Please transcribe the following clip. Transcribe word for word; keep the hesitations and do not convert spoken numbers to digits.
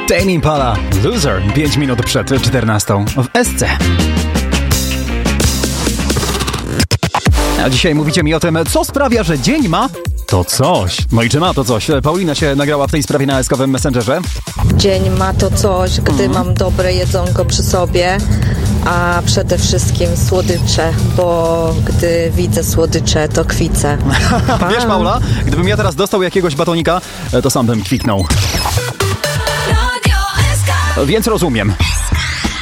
Tame Impala, Loser, pięć minut przed czternastą w S C. A dzisiaj mówicie mi o tym, co sprawia, że dzień ma to coś. No i czy ma to coś? Paulina się nagrała w tej sprawie na eskowym Messengerze. Dzień ma to coś, gdy mm. mam dobre jedzonko przy sobie, a przede wszystkim słodycze, bo gdy widzę słodycze, to kwicę. Wiesz, Paula, gdybym ja teraz dostał jakiegoś batonika, to sam bym kwitnął. Więc rozumiem.